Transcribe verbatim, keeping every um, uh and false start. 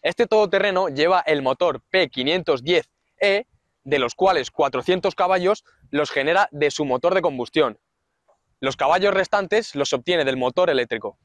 Este todoterreno lleva el motor P quinientos diez E, de los cuales cuatrocientos caballos los genera de su motor de combustión. Los caballos restantes los obtiene del motor eléctrico.